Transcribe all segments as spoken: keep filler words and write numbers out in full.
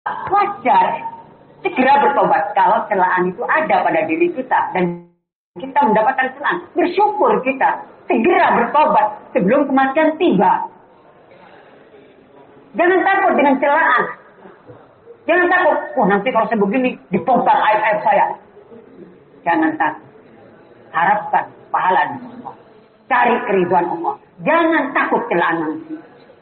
wajar. Segera bertobat kalau celaan itu ada pada diri kita dan kita mendapatkan celaan. Bersyukur kita. Segera bertobat sebelum kematian tiba. Jangan takut dengan celaan. Jangan takut. Oh nanti kalau saya begini dibongkar aib-aib saya. Jangan takut. Harapkan pahala dari Allah. Cari keridhaan Allah. Jangan takut celaan manusia.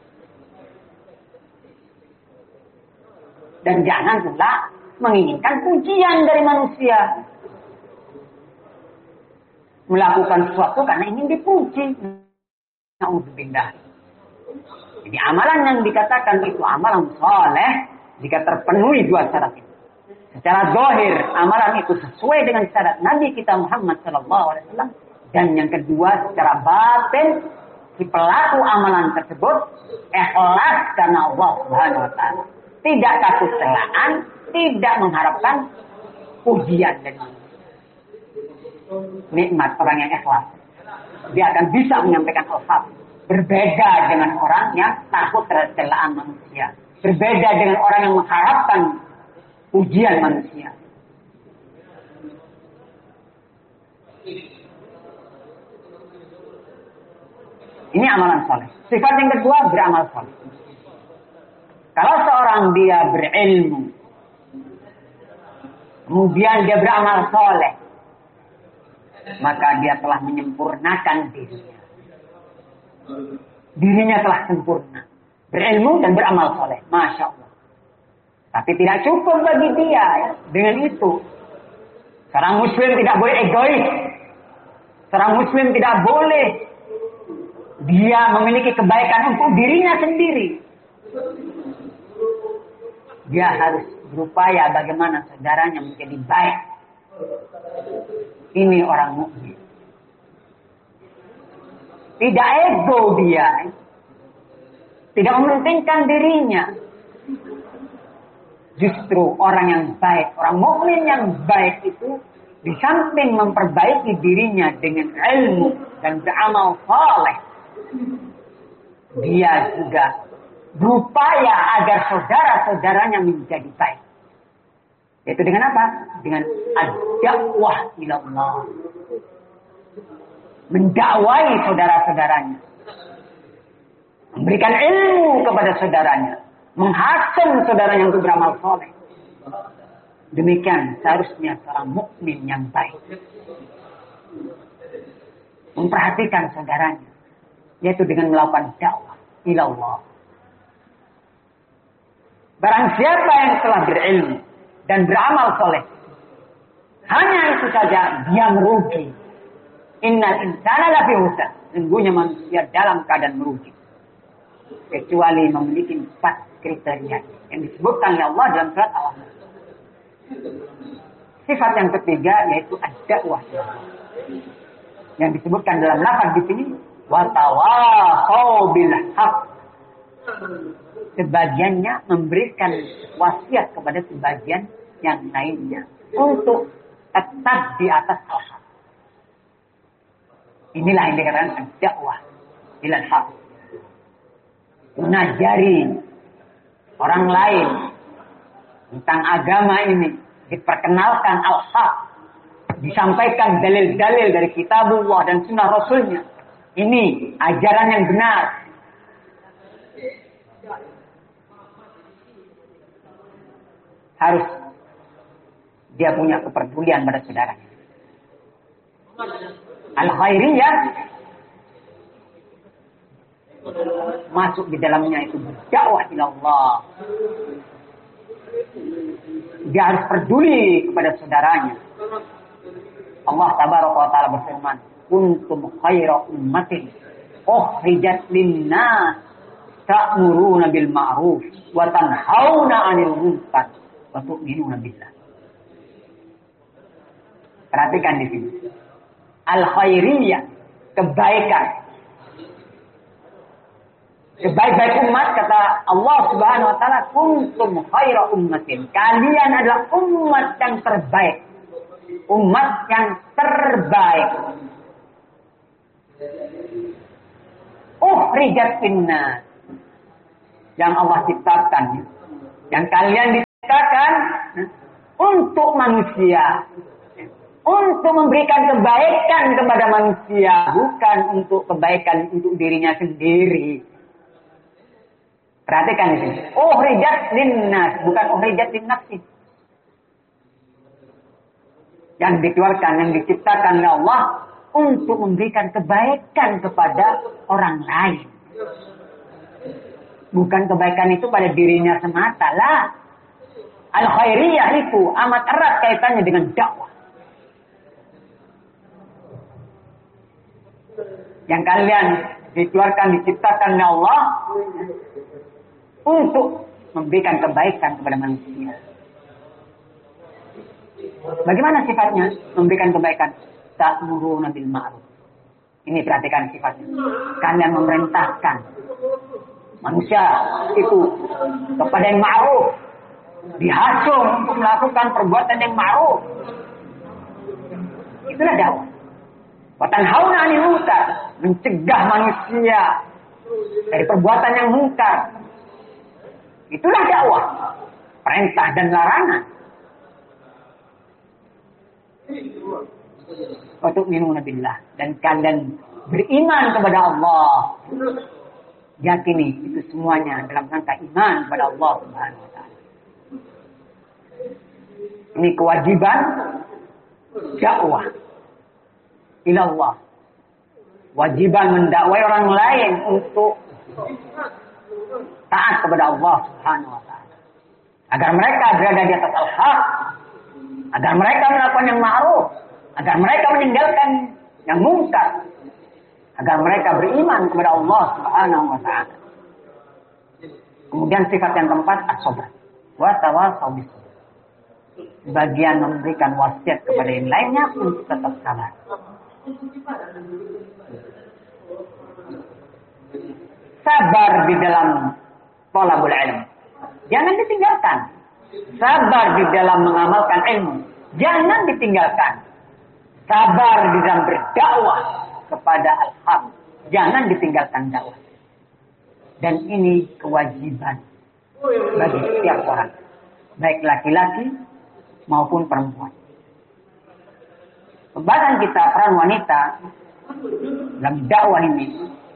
Dan jangan pula menginginkan pujian dari manusia. Melakukan sesuatu karena ingin dipuji. Na'udzubillah. Jadi amalan yang dikatakan itu amalan soleh jika terpenuhi dua syarat itu. Secara zahir amalan itu sesuai dengan syarat Nabi kita Muhammad Sallallahu Alaihi Wasallam. Dan yang kedua secara batin si pelaku amalan tersebut ikhlas karena Allah Subhanahu Wa Taala. Tidak takut celaan, tidak mengharapkan pujian dari manusia. Nikmat orang yang ikhlas. Dia akan bisa menyampaikan al-haq. Berbeda dengan orang yang takut terhadap celaan manusia. Berbeda dengan orang yang mengharapkan pujian manusia. Ini amalan soleh. Sifat yang kedua beramal soleh. Kalau seorang dia berilmu, kemudian dia beramal soleh, maka dia telah menyempurnakan dirinya. Dirinya telah sempurna. Berilmu dan beramal soleh. Masya Allah. Tapi tidak cukup bagi dia ya, dengan itu. Seorang muslim tidak boleh egois. Seorang muslim tidak boleh dia memiliki kebaikan untuk dirinya sendiri. Dia harus berupaya bagaimana saudaranya menjadi baik. Ini orang mukmin. Tidak ego dia. Tidak mementingkan dirinya. Justru orang yang baik, orang mukmin yang baik itu di samping memperbaiki dirinya dengan ilmu dan beramal saleh, dia juga berupaya agar saudara-saudaranya menjadi baik. Yaitu dengan apa? Dengan ad-da'wah ila Allah. Mendakwai saudara-saudaranya. Memberikan ilmu kepada saudaranya. Menghasung saudaranya untuk beramal soleh. Demikian seharusnya seorang mukmin yang baik. Memperhatikan saudaranya. Yaitu dengan melakukan dakwah ila Allah. Barang siapa yang telah berilmu dan beramal soleh, hanya itu saja dia merugi. Innal insana lafi khusr. Sungguhnya manusia dalam keadaan merugi. Kecuali memiliki empat kriteria yang disebutkan oleh Allah dalam surat Al-Ahzab. Sifat yang ketiga yaitu ad-da'wah. Yang disebutkan dalam lafaz di sini wa tawasau bil haqq. Sebagiannya memberikan wasiat kepada sebagian yang lainnya untuk tetap di atas al-haq. Inilah yang dikatakan dakwah ilal haq. Mengajari orang lain tentang agama ini, diperkenalkan al-haq, disampaikan dalil-dalil dari kitabullah dan sunnah rasulnya. Ini ajaran yang benar. Harus dia punya kepedulian pada saudaranya. Al-khairiyah masuk di dalamnya itu berdakwah ila Allah. Dia harus peduli kepada saudaranya. Allah tabaraka wa taala berfirman, "Kuntum khaira ummatin ukhrijat lin-nas ta'muruna bil ma'ruf wa tanhauna 'anil munkar wa tu'minuna billah." Perhatikan di sini. Al-khairiyah, kebaikan. Sebaik-baik umat kata Allah Subhanahu wa taala, kuntum khaira ummatin. Kalian adalah umat yang terbaik. Umat yang terbaik. Ukhrijat linnas. Yang Allah ciptakan. Yang kalian diciptakan untuk manusia, untuk memberikan kebaikan kepada manusia, bukan untuk kebaikan untuk dirinya sendiri. Perhatikan di sini. Uhrijat linnas, bukan uhrijat linnafsi. Yang dikeluarkan, yang diciptakan oleh Allah untuk memberikan kebaikan kepada orang lain. Bukan kebaikan itu pada dirinya semata lah. Al-khairiyah itu amat erat kaitannya dengan dakwah. Yang kalian dikeluarkan, diciptakan oleh Allah untuk memberikan kebaikan kepada manusia. Bagaimana sifatnya memberikan kebaikan? Ta'muruna bil ma'ruf. Ini perhatikan sifatnya. Kalian memerintahkan manusia itu kepada yang ma'ruf. Dihasung untuk melakukan perbuatan yang ma'ruf. Itulah dakwah. Wa tanhauna 'anil munkar, mencegah manusia dari perbuatan yang mungkar. Itulah dakwah. Perintah dan larangan. Wa tu'minuna billah, dan kalian beriman kepada Allah. Yakini itu semuanya dalam rangka iman kepada Allah Subhanahu wa taala. Ini kewajiban dakwah ila Allah. Wajiban mendakwai orang lain untuk taat kepada Allah Subhanahu wa taala. Agar mereka berada di atas al-haq, agar mereka melakukan yang ma'ruf, agar mereka meninggalkan yang mungkar, agar mereka beriman kepada Allah Subhanahu wa taala. Kemudian sifat yang keempat as-sabr. Wa tawassaw bis sabr. Bagian memberikan wasiat kepada yang lainnya untuk tetap sabar. Sabar di dalam thalabul ilm. Jangan ditinggalkan. Sabar di dalam mengamalkan ilmu. Jangan ditinggalkan. Sabar di dalam berdakwah kepada al-haq. Jangan ditinggalkan dakwah. Dan ini kewajiban bagi setiap orang. Baik laki-laki maupun perempuan. Pembahasan kita peran wanita dalam dakwah ini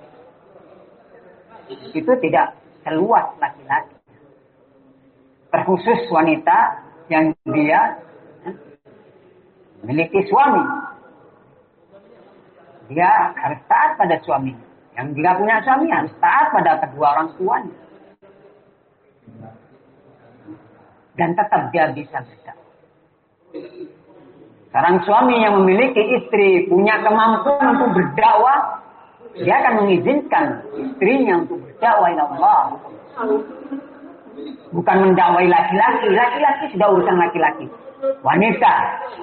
itu tidak seluas laki-laki. Terkhusus wanita yang dia memiliki suami. Dia harus taat pada suami. Yang tidak punya suami harus taat pada kedua orang tuanya. Dan tetap dia bisa berdakwah. Seorang suami yang memiliki istri punya kemampuan untuk berdakwah, dia akan mengizinkan istrinya untuk berdakwah ila Allah. Bukan mendakwai laki-laki. Laki-laki sudah urusan laki-laki. Wanita,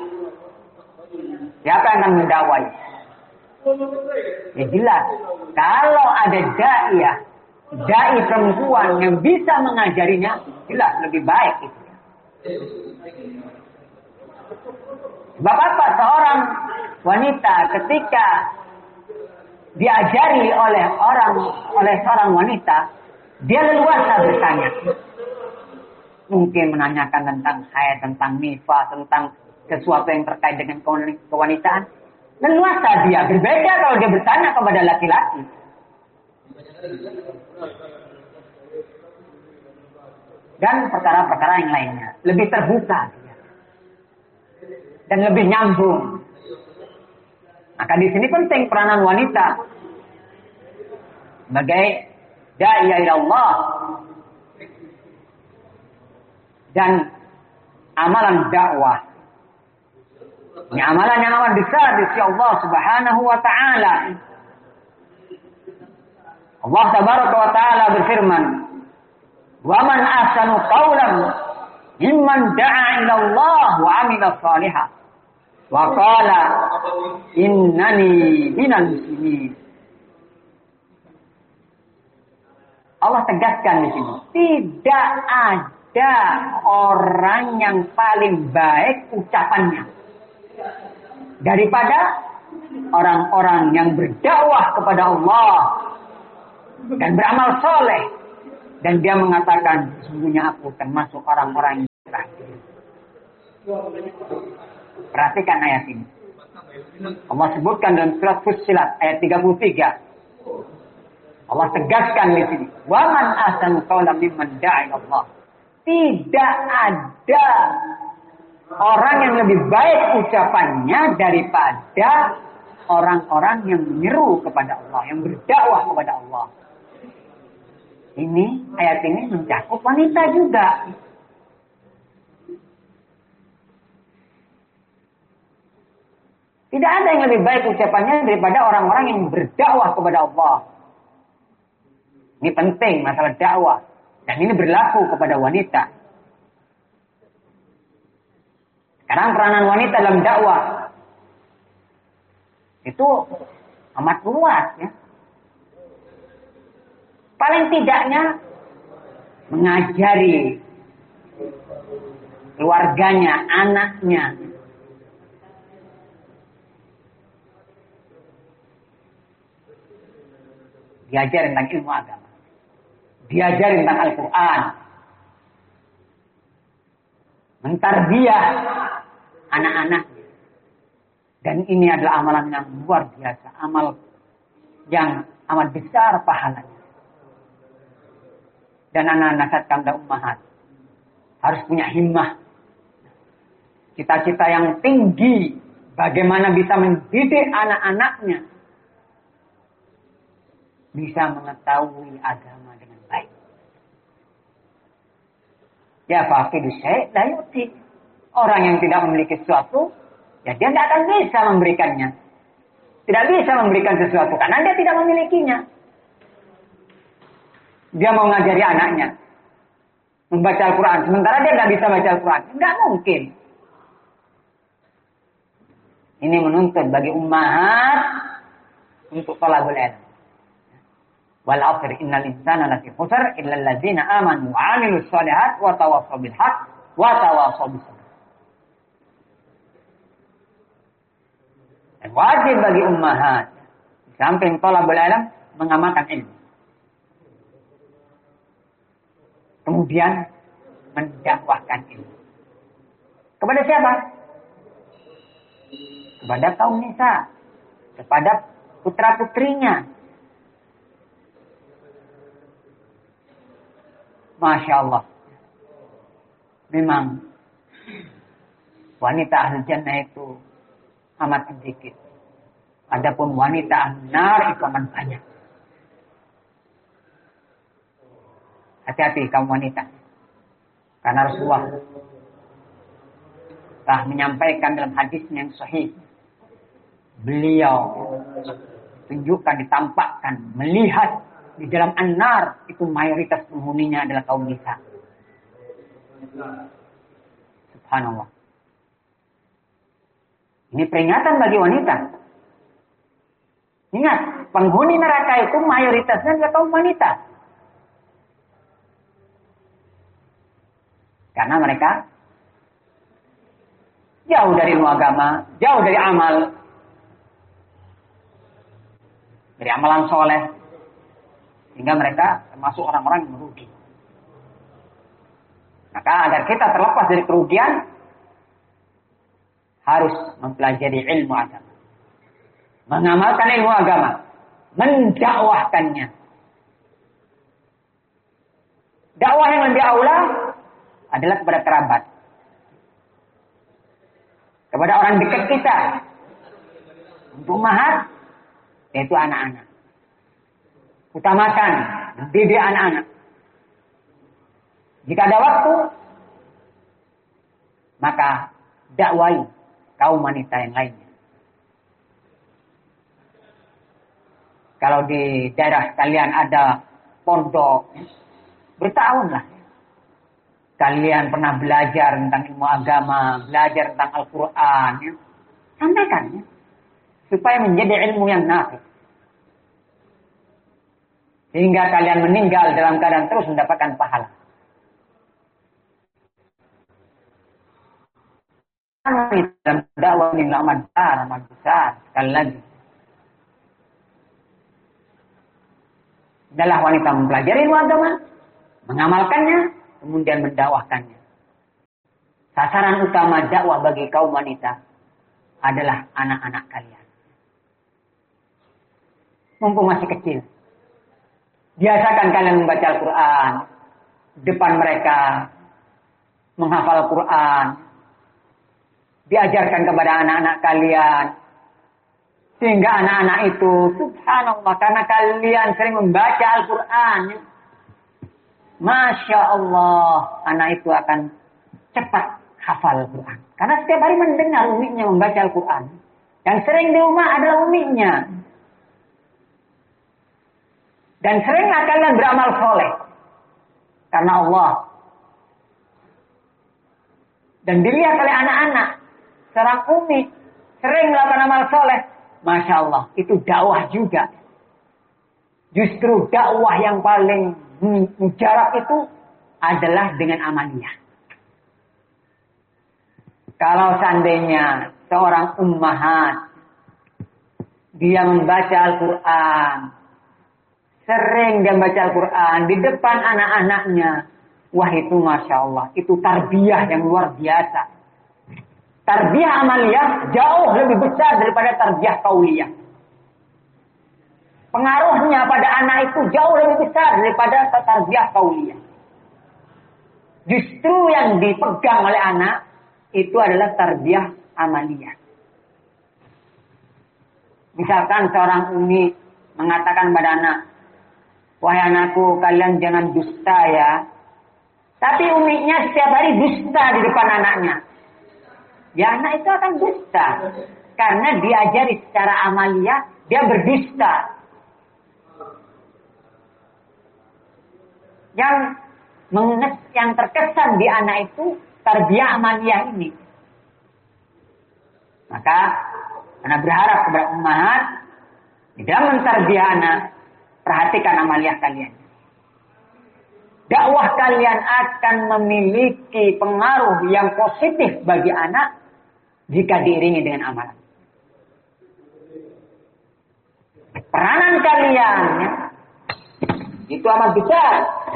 siapa yang akan mendakwai? Ya jelas, kalau ada dai, dai perempuan yang bisa mengajarinya, jelas lebih baik itu. Sebab apa? Seorang wanita ketika diajari oleh orang oleh seorang wanita, dia leluasa bertanya. Mungkin menanyakan tentang haid, tentang nifas, tentang sesuatu yang terkait dengan kewanitaan. Leluasa dia. Berbeda kalau dia bertanya kepada laki-laki. Dan perkara-perkara yang lainnya. Lebih terbuka dia. Dan lebih nyambung. Maka di sini penting peranan wanita sebagai da'i ila Allah dan amalan dakwah. Ini amalan yang amat besar di sisi Allah Subhanahu wa taala. Allah Tabaraka wa taala berfirman, "Wa man ahsanu qawlan mimman da'a ila Allah wa 'amila shalihan." Wa qala innani minal muslimin. Allah tegaskan di sini, tidak ada orang yang paling baik ucapannya daripada orang-orang yang berdakwah kepada Allah dan beramal soleh, dan dia mengatakan sesungguhnya aku termasuk orang-orang yang Perhatikan ayat ini. Allah sebutkan dalam surat Fussilat ayat tiga puluh tiga. Allah tegaskan di sini, "Wa man ahsanu qawlan mimman da'a ila Allah." Tidak ada orang yang lebih baik ucapannya daripada orang-orang yang menyeru kepada Allah, yang berdakwah kepada Allah. Ini ayat ini mencakup wanita juga. Tidak ada yang lebih baik ucapannya daripada orang-orang yang berdakwah kepada Allah. Ini penting masalah dakwah. Dan ini berlaku kepada wanita. Sekarang peranan wanita dalam dakwah itu amat luas ya. Paling tidaknya mengajari keluarganya, anaknya. Diajar tentang ilmu agama. Diajar tentang Al-Quran. Mentarbiyah anak-anak. Dan ini adalah amalan yang luar biasa. Amal yang amat besar pahalanya. Dan anak-anak satkam dan ummahat harus punya himmah. Cita-cita yang tinggi. Bagaimana bisa mendidik anak-anaknya. Bisa mengetahui agama dengan baik. Ya faqidu syai' la yu'ti. Orang yang tidak memiliki sesuatu, ya dia tidak akan bisa memberikannya. Tidak bisa memberikan sesuatu karena dia tidak memilikinya. Dia mau ngajari anaknya membaca Al-Quran, sementara dia tidak bisa baca Al-Quran. Tidak mungkin. Ini menuntut bagi ummahat untuk thalabul ilm. Wal 'asr innal insana lafi khusr illa allazina amanu wa 'amilus shalihat wa tawassaw bil haqq wa tawassaw bis sabr. Dan wajib bagi ummahat di samping thalabul ilm mengamalkan ilmu. Kemudian mendakwahkan ilmu. Kepada siapa? Kepada kaum nisa, kepada putra-putrinya. Masya Allah. Memang wanita ahli jannah itu amat sedikit. Adapun wanita ahli nar itu amat banyak. Hati-hati kaum wanita. Karena Rasulullah telah menyampaikan dalam hadisnya yang sahih. Beliau tunjukkan, ditampakkan, melihat di dalam an-nar itu mayoritas penghuninya adalah kaum nisa. Subhanallah. Ini peringatan bagi wanita. Ingat, penghuni neraka itu mayoritasnya adalah kaum wanita. Karena mereka jauh dari ilmu agama, jauh dari amal. Dari amalan soleh. Sehingga mereka termasuk orang-orang yang merugi. Maka agar kita terlepas dari kerugian, harus mempelajari ilmu agama. Mengamalkan ilmu agama. Mendakwahkannya. Dakwah yang lebih aula adalah kepada kerabat. Kepada orang dekat kita. Untuk ummahat, yaitu anak-anak. Utamakan didik anak-anak. Jika ada waktu, maka dakwai kaum wanita yang lainnya. Kalau di daerah kalian ada pondok, bertahunlah. Kalian pernah belajar tentang ilmu agama, belajar tentang Al-Quran, ya. Sampaikan, ya. Supaya menjadi ilmu yang nafi. Sehingga kalian meninggal dalam keadaan terus mendapatkan pahala. Dalam dakwah ini amat besar, amat besar. Sekali lagi. Adalah wanita mempelajari ilmu agama, mengamalkannya, kemudian mendakwahkannya. sasaran utama dakwah bagi kaum wanita adalah anak-anak kalian. Mumpung masih kecil. Biasakan kalian membaca Al-Quran. Depan mereka. Menghafal Al-Quran. Diajarkan kepada anak-anak kalian. Sehingga anak-anak itu, subhanallah, karena kalian sering membaca Al-Quran. Masya Allah, anak itu akan cepat hafal Al-Quran. Karena setiap hari mendengar umiknya membaca Al-Quran. Yang sering di rumah adalah umiknya. Dan seringlah kalian beramal soleh. Karena Allah. Dan dilihat oleh anak-anak. Seorang umi sering melakukan amal soleh. Masya Allah. Itu dakwah juga. Justru dakwah yang paling mujarab itu adalah dengan amaliyah. Kalau seandainya seorang ummahat. Dia membaca Al-Quran. Sering dia baca Al-Quran di depan anak-anaknya. Wah itu Masya Allah. Itu tarbiyah yang luar biasa. Tarbiyah amaliyah jauh lebih besar daripada tarbiyah qauliyah. Pengaruhnya pada anak itu jauh lebih besar daripada tarbiyah qauliyah. Justru yang dipegang oleh anak itu adalah tarbiyah amaliyah. Misalkan seorang umi mengatakan pada anak, wahai anakku, kalian jangan dusta ya. Tapi umiknya setiap hari dusta di depan anaknya. Ya anak itu akan dusta. Karena diajari secara amaliyah, dia berdusta. Yang menges, yang terkesan di anak itu, tarbiyah amaliyah ini. Maka, anak berharap kepada ummahat, di dalam mentarbiyah anak, perhatikan amaliyah kalian. Dakwah kalian akan memiliki pengaruh yang positif bagi anak jika diiringi dengan amalan. Peranan kalian ya, itu amat besar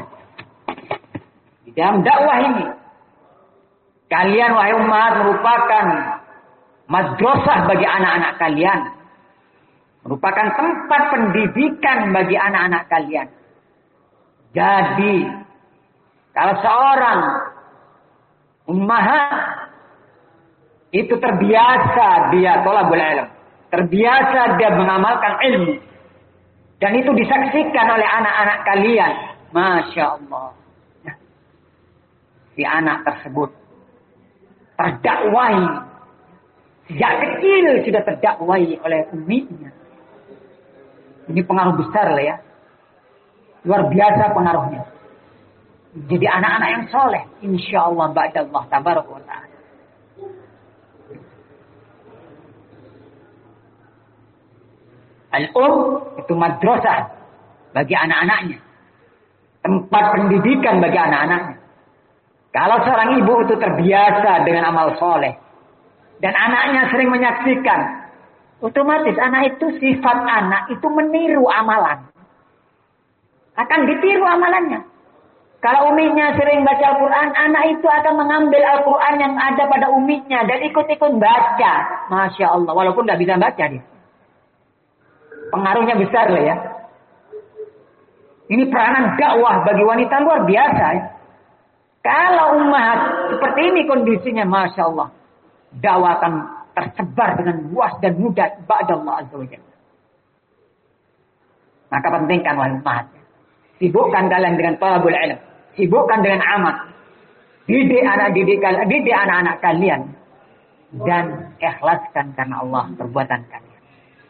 di dalam dakwah ini. Kalian wahai umat merupakan madrasah bagi anak-anak kalian. Merupakan tempat pendidikan bagi anak-anak kalian. Jadi, kalau seorang ummahat itu terbiasa dia thalabul ilm, terbiasa dia mengamalkan ilmu, dan itu disaksikan oleh anak-anak kalian, Masya Allah. Nah, si anak tersebut terdakwai, sejak kecil sudah terdakwai oleh uminya. Ini pengaruh besar lah ya. Luar biasa pengaruhnya. Jadi anak-anak yang soleh. Insya Allah ba'dallah tabaraka wa ta'ala. Al-um itu madrasah bagi anak-anaknya. Tempat pendidikan bagi anak-anaknya. Kalau seorang ibu itu terbiasa dengan amal soleh. Dan anaknya sering menyaksikan. Otomatis anak itu, sifat anak itu meniru amalan. Akan ditiru amalannya. Kalau uminya sering baca Al-Quran, anak itu akan mengambil Al-Quran yang ada pada uminya dan ikut-ikut baca. Masya Allah, walaupun tidak bisa baca dia. Pengaruhnya besar lah ya. Ini peranan dakwah bagi wanita luar biasa ya. Kalau umat seperti ini kondisinya, Masya Allah. Dakwah akan tersebar dengan luas dan mudah ba'dallah azza wa jalla. Maka pentingkan wahai umat. Sibukkan kalian dengan thalabul ilm. Sibukkan dengan amal. Didik anak didik kalian, didik anak-anak kalian dan ikhlaskan karena Allah perbuatan kalian.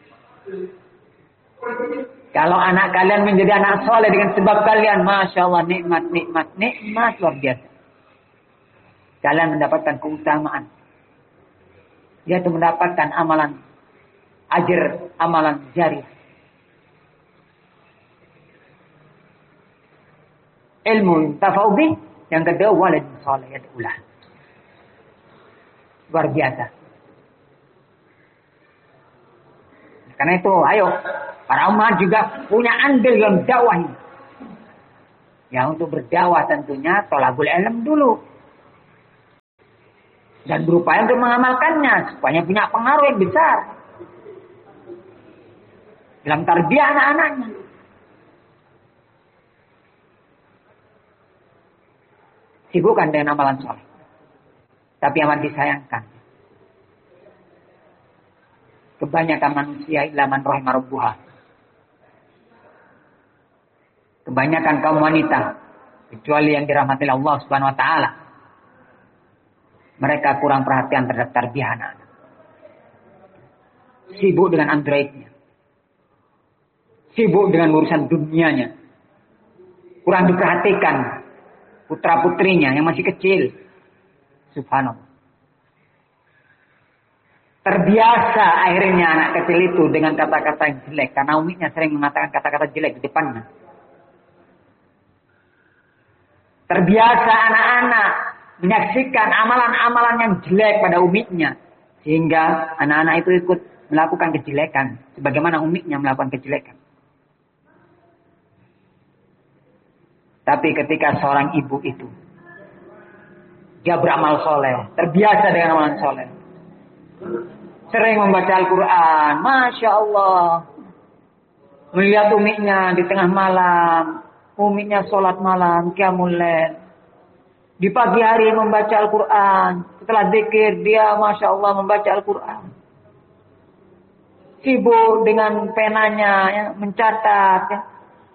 Kalau anak kalian menjadi anak soleh dengan sebab kalian, Masya Allah, nikmat, nikmat, nikmat luar biasa. Kalian mendapatkan keutamaan. Yaitu mendapatkan amalan ajr, amalan jariah. Ilmu tafawbi, yang kedua walad soleh yad'ulah. Luar biasa. Karena itu, ayo para umat juga punya andil dalam dakwah ini. Ya untuk berdakwah tentunya thalabul ilm dulu. Dan berupaya untuk mengamalkannya supaya punya pengaruh yang besar dalam tarbiyah anak-anaknya. Sibukkan dengan amalan soleh. Tapi amat disayangkan, kebanyakan manusia illa man rahimah rabbuha. Kebanyakan kaum wanita, kecuali yang dirahmati Allah Subhanahu wa taala, mereka kurang perhatian terhadap tarbiyah anak-anak. Sibuk dengan androidnya. Sibuk dengan urusan dunianya. Kurang diperhatikan putra-putrinya yang masih kecil. Subhanallah. Terbiasa akhirnya anak kecil itu dengan kata-kata yang jelek. Karena umiknya sering mengatakan kata-kata jelek di depannya. Terbiasa anak-anak menyaksikan amalan-amalan yang jelek pada umiknya. Sehingga anak-anak itu ikut melakukan kejelekan. Sebagaimana umiknya melakukan kejelekan. Tapi ketika seorang ibu itu, dia beramal soleh. Terbiasa dengan amalan soleh. Sering membaca Al-Quran. Masya Allah. Melihat umiknya di tengah malam. Umiknya sholat malam. Qiyamul lail. Di pagi hari membaca Al-Quran. Setelah zikir dia Masya Allah membaca Al-Quran. Sibuk dengan penanya. Ya, mencatat. Ya.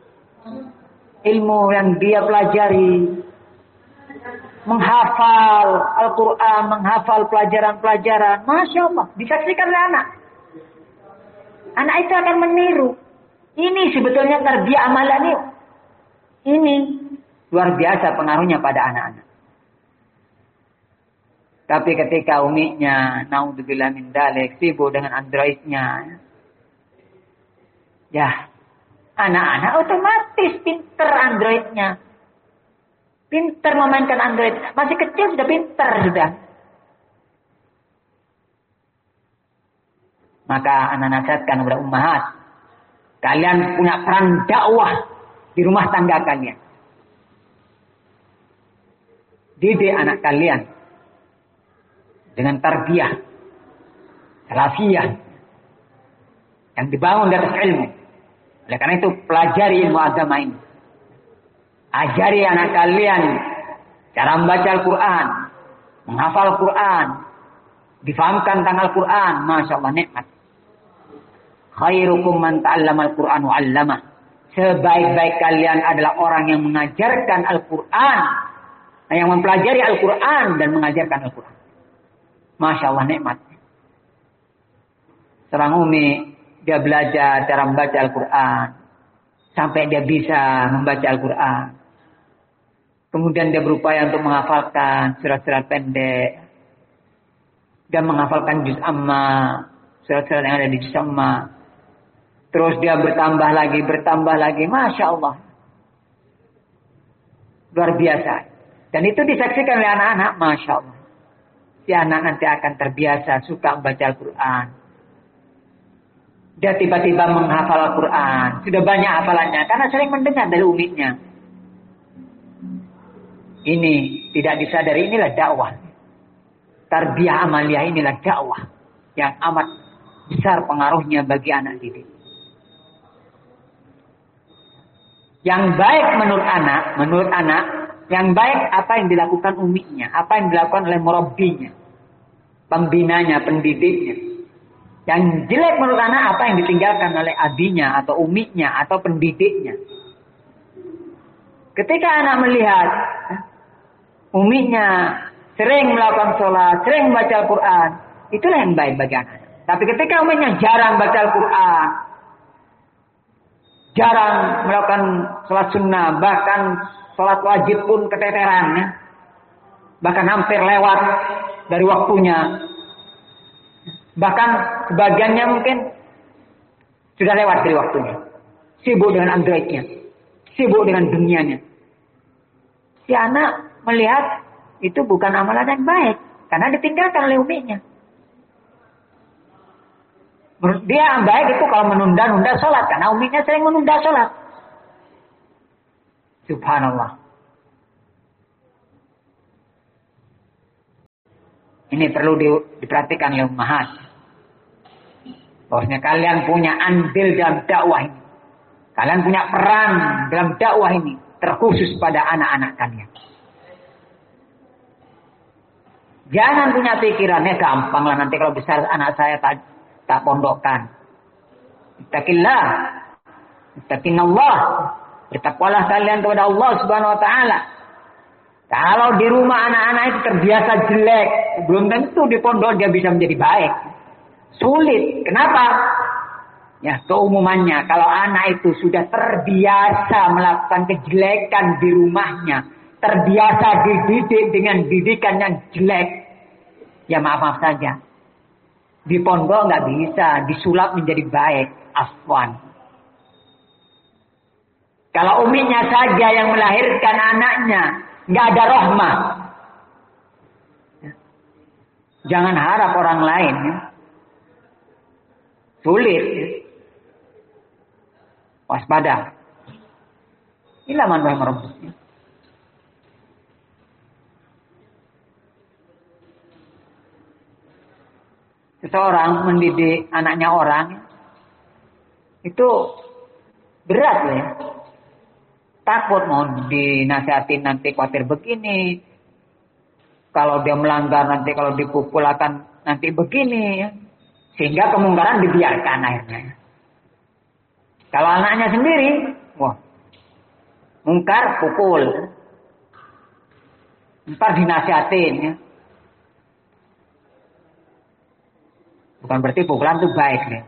Ilmu yang dia pelajari. Menghafal Al-Quran. Menghafal pelajaran-pelajaran. Masya Allah. Disaksikan oleh anak. Anak itu akan meniru. Ini sebetulnya tarbiyah amalan ini. Ini luar biasa pengaruhnya pada anak-anak. Tapi ketika umiknya, naudzubillah min dzalik, sibuk dengan androidnya, ya, anak-anak otomatis pinter androidnya, pinter memainkan android. Masih kecil sudah pinter sudah. Maka anak nasihatkan kepada ummahat, kalian punya peran dakwah di rumah tangga kalian. Didik anak kalian dengan tarbiyah salafiyah yang dibangun di atas ilmu. Oleh karena itu pelajari ilmu agama ini. Ajari anak kalian cara membaca Al-Quran, menghafal Al-Quran, difahamkan tentang Al-Quran. Masya Allah nikmat. Khairukum man ta'allama Al-Quran wa 'allamah. Sebaik-baik kalian adalah orang yang mengajarkan Al-Quran, yang mempelajari Al-Quran dan mengajarkan Al-Quran. Masya Allah nikmat. Seorang umi, dia belajar cara membaca Al-Quran. Sampai dia bisa membaca Al-Quran. Kemudian dia berupaya untuk menghafalkan surat-surat pendek. Dan menghafalkan juz amma. Surat-surat yang ada di juz amma. Terus dia bertambah lagi, bertambah lagi. Masya Allah. Luar biasa. Dan itu disaksikan oleh anak-anak. Masya Allah. Si anak nanti akan terbiasa suka membaca Al-Quran. Dia tiba-tiba menghafal Al-Quran. Sudah banyak hafalannya. Karena sering mendengar dari umiknya. Ini tidak disadari. Inilah dakwah. Tarbiyah amaliyah inilah dakwah. Yang amat besar pengaruhnya bagi anak didik. Yang baik menurut anak. Menurut anak. Yang baik apa yang dilakukan umiknya. Apa yang dilakukan oleh murabbinya. Pembinanya, pendidiknya. Yang jelek menurut anak apa yang ditinggalkan oleh abinya atau umiknya atau pendidiknya. Ketika anak melihat umiknya sering melakukan sholat, sering membaca Al-Quran, itulah yang baik bagi anak. Tapi ketika umiknya jarang baca Al-Quran, jarang melakukan sholat sunnah, bahkan sholat wajib pun keteteran, ya. Bahkan hampir lewat dari waktunya. Bahkan sebagiannya mungkin sudah lewat dari waktunya. Sibuk dengan androidnya. Sibuk dengan dunianya. Si anak melihat itu bukan amalan yang baik. Karena ditinggalkan oleh umiknya. Menurut dia yang baik itu kalau menunda-nunda sholat. Karena umiknya sering menunda sholat. Subhanallah. Ini perlu di, diperhatikan oleh ummahat. Bahwasanya kalian punya andil dalam dakwah ini. Kalian punya peran dalam dakwah ini. Terkhusus pada anak-anak kalian. Jangan punya pikirannya gampang lah nanti kalau besar anak saya tak, tak pondokkan. Ittaqillah. Ittaqinallah. Bertakwalah kalian kepada Allah Subhanahu wa taala. Kalau di rumah anak-anak itu terbiasa jelek, belum tentu di pondok dia bisa menjadi baik. Sulit. Kenapa? Ya, keumumannya kalau anak itu sudah terbiasa melakukan kejelekan di rumahnya, terbiasa dididik dengan didikan yang jelek, ya maaf-maaf saja. Di pondok nggak bisa disulap menjadi baik, afwan. Kalau uminya saja yang melahirkan anaknya, nggak ada rahmah. Jangan harap orang lain. Ya. Sulit. Ya. Waspada. Inilah man rahimah. Seseorang mendidik anaknya orang itu berat ya. Takut mau dinasihatin nanti khawatir begini. Kalau dia melanggar nanti kalau dipukul akan nanti begini ya. Sehingga kemungkaran dibiarkan akhirnya. Kalau anaknya sendiri, wah, mungkar pukul. Ntar dinasihatin ya. Bukan berarti pukulan itu baik ya.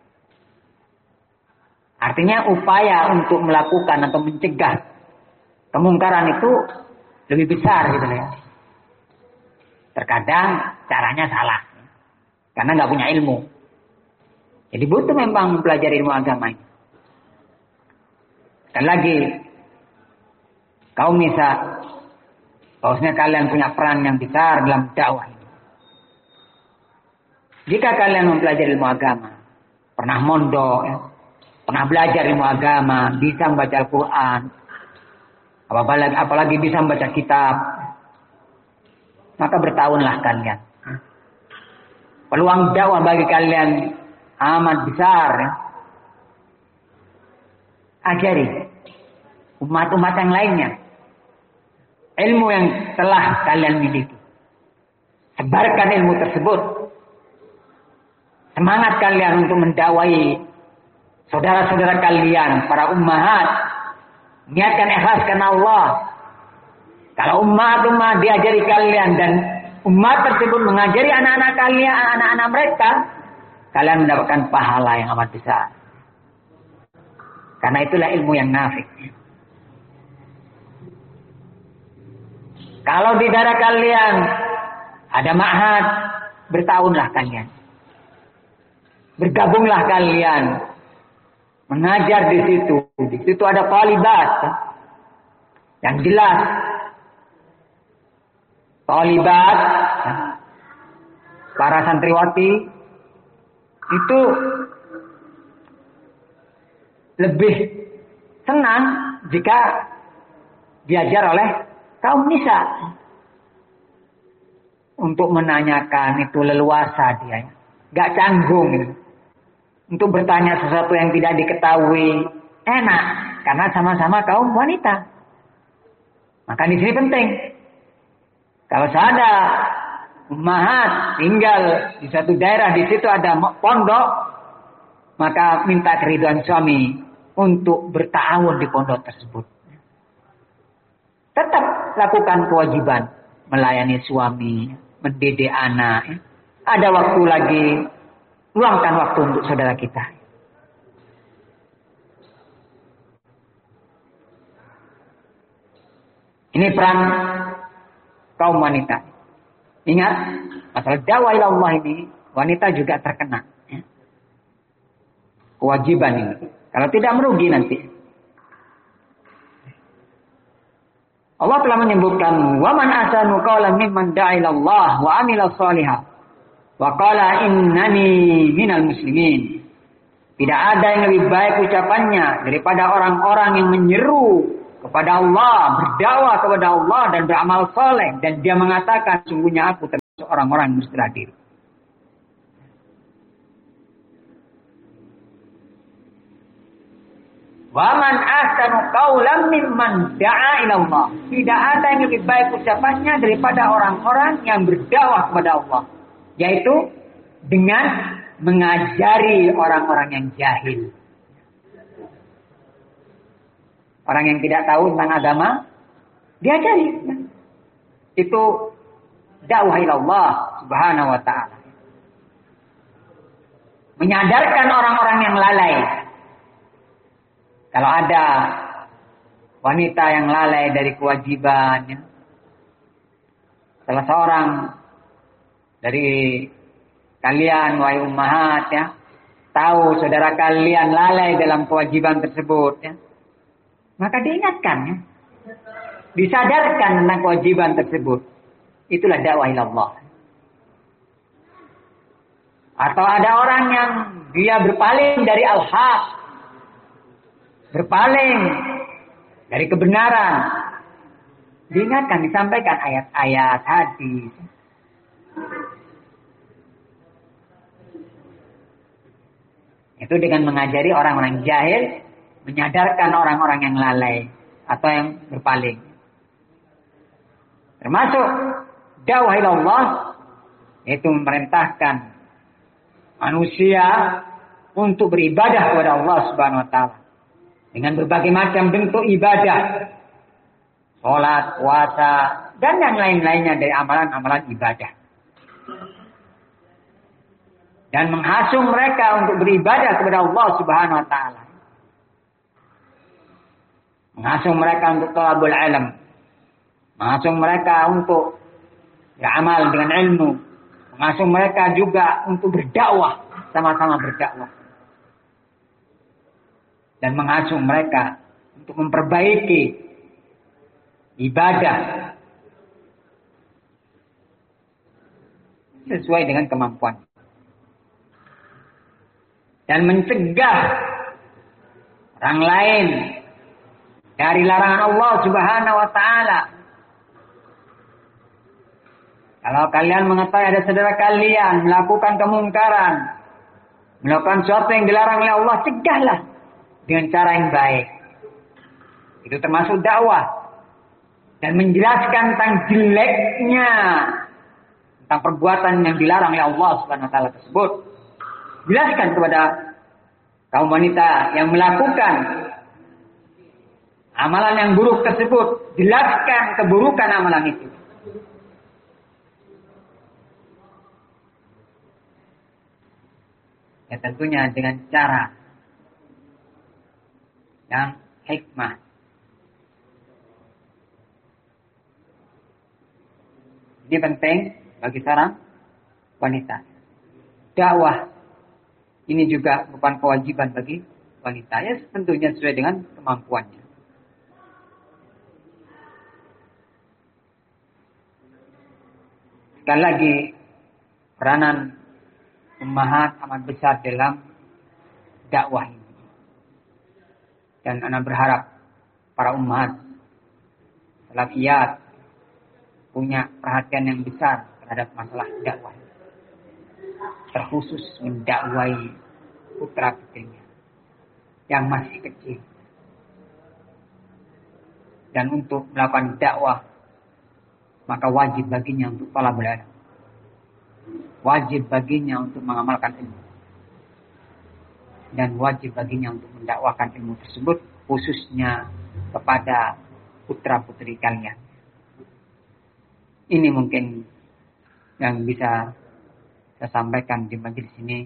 Artinya upaya untuk melakukan atau mencegah kemungkaran itu lebih besar gitu ya. Terkadang caranya salah. Karena nggak punya ilmu. Jadi butuh memang mempelajari ilmu agama ini. Dan lagi, kaum nisa, bahwasanya kalian punya peran yang besar dalam dakwah ini. Jika kalian mempelajari ilmu agama, pernah mondok, ya, pernah belajar ilmu agama, bisa membaca Al-Quran, apalagi, apalagi bisa membaca kitab, maka bertahunlah kalian. Peluang dakwah bagi kalian amat besar. Ya. Ajari umat-umat yang lainnya ilmu yang telah kalian miliki. Sebarkan ilmu tersebut. Semangat kalian untuk mendakwai saudara-saudara kalian, para ummahat. Niatkan ikhlas karena Allah. Kalau umat-umat diajari kalian dan umat tersebut mengajari anak-anak kalian, anak-anak mereka, kalian mendapatkan pahala yang amat besar. Karena itulah ilmu yang nafi. Kalau di daerah kalian ada ma'had, bertahunlah kalian. Bergabunglah kalian. Mengajar di situ. Di situ ada talibat. Yang jelas. Talibat. Para santriwati. Itu lebih senang jika diajar oleh kaum nisa. Untuk menanyakan itu leluasa dia. Gak canggung. Gitu. Untuk bertanya sesuatu yang tidak diketahui. Enak. Karena sama-sama kaum wanita. Maka di sini penting. Kalau ada ummahat tinggal di satu daerah. Di situ ada pondok. Maka minta keriduan suami. Untuk berta'awun di pondok tersebut. Tetap lakukan kewajiban. Melayani suami. Mendidik anak. Ada waktu lagi. Luangkan waktu untuk saudara kita. Ini peran kaum wanita. Ingat, masalah dakwah ila Allah ini, wanita juga terkena. Kewajiban ini. Kalau tidak merugi nanti. Allah telah menyebutkan, wa man ahsanu qawlan mimman da'a ila Allah wa 'amila shalihan. Wa qala innani minal muslimin. Tidak ada yang lebih baik ucapannya daripada orang-orang yang menyeru kepada Allah, berdakwah kepada Allah dan beramal soleh, dan dia mengatakan sungguhnya aku orang-orang yang berserah diri. Wa man ahsanu qawlan mimman da'a ila Allah. Tidak ada yang lebih baik ucapannya daripada orang-orang yang berdakwah kepada Allah, yaitu dengan mengajari orang-orang yang jahil. Orang yang tidak tahu tentang agama, diajari. Itu dakwah ila Allah Subhanahu wa ta'ala. Menyadarkan orang-orang yang lalai. Kalau ada wanita yang lalai dari kewajibannya, salah seorang dari kalian, wahai ummahat, ya, tahu saudara kalian lalai dalam kewajiban tersebut, ya, maka diingatkan, ya, disadarkan tentang kewajiban tersebut. Itulah dakwah ila Allah. Atau ada orang yang dia berpaling dari al-haq, berpaling dari kebenaran, diingatkan, disampaikan ayat-ayat, hadis. Itu dengan mengajari orang-orang jahil, menyadarkan orang-orang yang lalai atau yang berpaling. Termasuk dakwah ila Allah, yaitu memerintahkan manusia untuk beribadah kepada Allah Subhanahu wa taala dengan berbagai macam bentuk ibadah, salat, puasa, dan yang lain-lainnya dari amalan-amalan ibadah. Dan menghasung mereka untuk beribadah kepada Allah Subhanahu wa taala. Menghasung mereka untuk thalabul ilm. Menghasung mereka untuk beramal dengan ilmu. Menghasung mereka juga untuk berdakwah, sama-sama berdakwah. Dan menghasung mereka untuk memperbaiki ibadah sesuai dengan kemampuan. Dan mencegah orang lain dari larangan Allah Subhanahu wa taala. Kalau kalian mengetahui ada saudara kalian melakukan kemungkaran, melakukan sesuatu yang dilarang oleh Allah, cegahlah dengan cara yang baik. Itu termasuk dakwah. Dan menjelaskan tentang jeleknya, tentang perbuatan yang dilarang oleh Allah Subhanahu wa taala tersebut. Jelaskan kepada kaum wanita yang melakukan amalan yang buruk tersebut. Jelaskan keburukan amalan itu. Ya tentunya dengan cara yang hikmah. Ini penting bagi seorang wanita. Dakwah ini juga merupakan kewajiban bagi wanita. Ya tentunya sesuai dengan kemampuannya. Sekali lagi, peranan ummahat amat besar dalam dakwah ini. Dan anak berharap para ummahat salafiyat punya perhatian yang besar terhadap masalah dakwah. Terkhusus mendakwai putra putrinya yang masih kecil. Dan untuk melakukan dakwah, maka wajib baginya untuk talabul ilm. Wajib baginya untuk mengamalkan ilmu. Dan wajib baginya untuk mendakwakan ilmu tersebut khususnya kepada putra-putri kalian. Ini mungkin yang bisa saya sampaikan di majelis ini.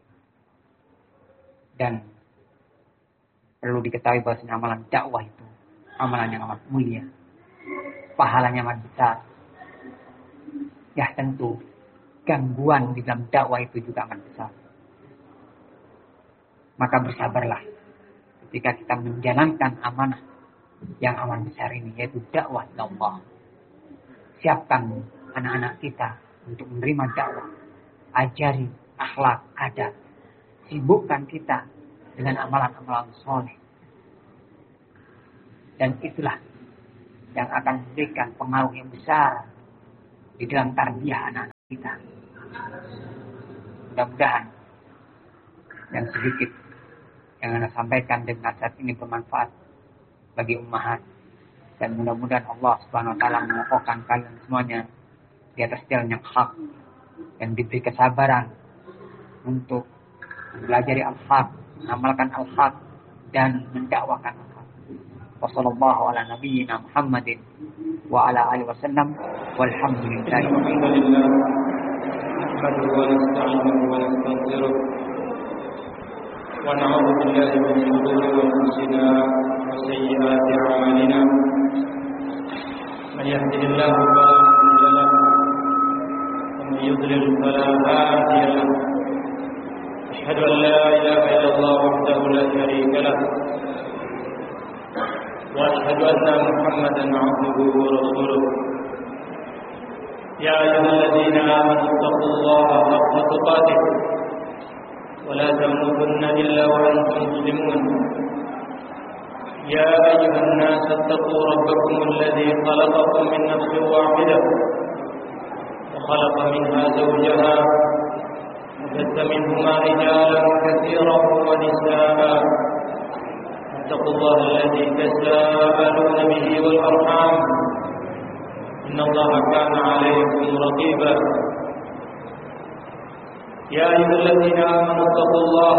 Dan perlu diketahui bahwa amalan dakwah itu amalan yang amat mulia. Pahalanya amat besar. Ya tentu gangguan di dalam dakwah itu juga amat besar. Maka bersabarlah ketika kita menjalankan amanah yang amat besar ini, yaitu dakwah Allah. Siapkan anak-anak kita untuk menerima dakwah. Ajari akhlak, adab. Sibukkan kita dengan amalan-amalan soleh. Dan itulah yang akan memberikan pengaruh yang besar di dalam tarbiyah anak-anak kita. Mudah-mudahan yang sedikit yang Anda sampaikan dan nasihat ini bermanfaat bagi ummahat, dan mudah-mudahan Allah Subhanahu wa taala mengokohkan kalian semuanya di atas jalan yang hak dan diberi kesabaran untuk mempelajari al-haq, mengamalkan al-haq dan mendakwakan al-haq. Wassallallahu ala nabiyyina Muhammadin wa ala alihi wasallam walhamdulillahi rabbil alamin. ونعوذ بالله من شرور أنفسنا وسيئات أعمالنا من يهده الله فلا مضل له ومن يضلل فلا هادي له أشهد أن لا إله إلا الله وحده لا شريك له وأشهد أن محمدا عبده ورسوله يا أيها الذين آمنوا اتقوا الله حق تقاته ولا تموتن إلا وأنتم مسلمون يا أيها الناس اتقوا ربكم الذي خلقكم من نفس واحدة وخلق منها زوجها وبث منهما رجالا كثيرا ونساء اتقوا الله الذي تساءلون به والأرحام إن الله كان عليكم رقيبا يا أيها الذين آمنوا اتقوا الله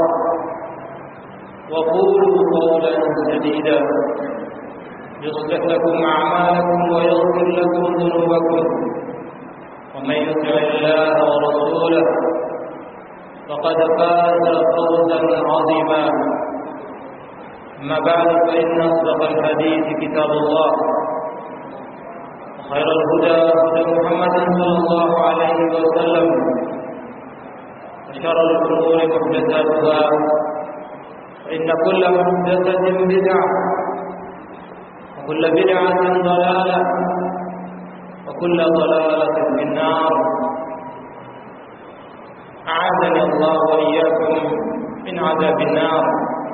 وقولوا قولا سديدا يصلح لكم أعمالكم ويغفر لكم ذنوبكم ومن يطع الله ورسوله فقد فاز فوزا عظيما أما بعد فإن أصدق الحديث كتاب الله وخير الهدى هدى محمد صلى الله عليه وسلم وشر الأمور محدثاتها فإن كل محدثة بدعة وكل بدعة ضلالة وكل ضلالة في النار أعاذني الله وإياكم من عذاب النار.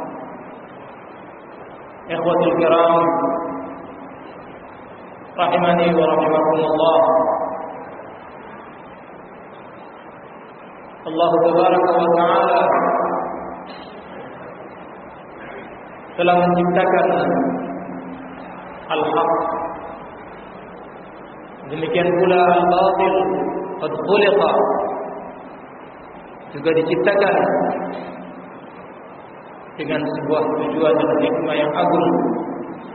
إخوة الكرام رحمني ورحمكم الله. Allah Tabaraka wa Ta'ala telah menciptakan al-haq, demikian pula al-batil qad khuliqa, juga diciptakan dengan sebuah tujuan dan hikmah yang agung,